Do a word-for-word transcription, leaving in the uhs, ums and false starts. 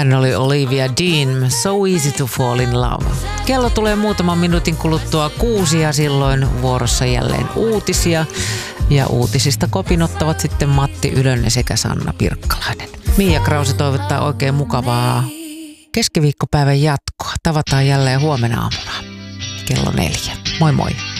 Hän oli Olivia Dean, So Easy to Fall in Love. Kello tulee muutaman minuutin kuluttua kuusi ja silloin vuorossa jälleen uutisia. Ja uutisista kopinottavat sitten Matti Ylönen sekä Sanna Pirkkalainen. Mia Krause toivottaa oikein mukavaa keskiviikkopäivän jatkoa. Tavataan jälleen huomenna aamuna kello neljä. Moi moi!